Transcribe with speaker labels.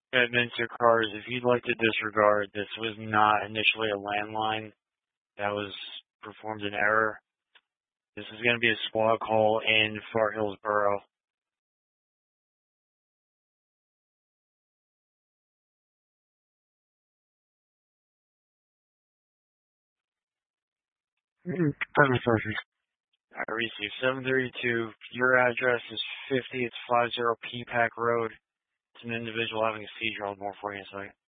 Speaker 1: Bedminster cars, if you'd like to disregard, this was not initially a landline that was performed in error. This is going to be a squawk call in Far Hills Borough. I received 732. Your address is 50. It's 50 Peapack Road. It's an individual having a seizure. I'll have more for you in a second.